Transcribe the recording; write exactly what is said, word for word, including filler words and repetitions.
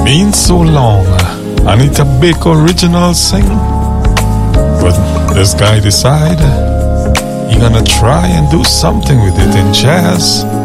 Been so long, Anita Baker original sing. But this guy decide he gonna try and do something with it in jazz.